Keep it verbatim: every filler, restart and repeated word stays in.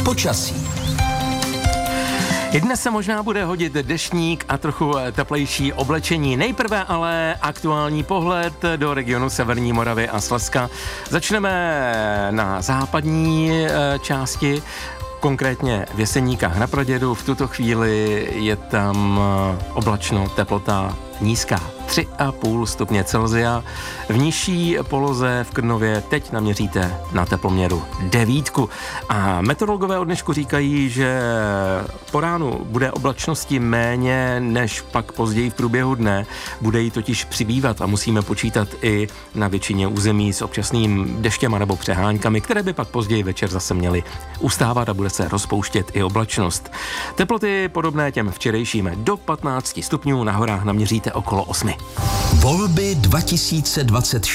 Počasí. I dnes se možná bude hodit deštník a trochu teplejší oblečení. Nejprve ale aktuální pohled do regionu Severní Moravy a Slezska. Začneme na západní části, konkrétně v Jeseníkách na Pradědu. V tuto chvíli je tam oblačno, teplota nízká, tři a půl stupně Celsia. V nižší poloze v Krnově teď naměříte na teploměru devítku. A meteorologové od dnešku říkají, že po ránu bude oblačnosti méně než pak později v průběhu dne. Bude jí totiž přibývat a musíme počítat i na většině území s občasným deštěm nebo přeháňkami, které by pak později večer zase měly ustávat a bude se rozpouštět i oblačnost. Teploty podobné těm včerejším do patnáct stupňů, na horách naměříte okolo osmi. Volby dva tisíce dvacet čtyři.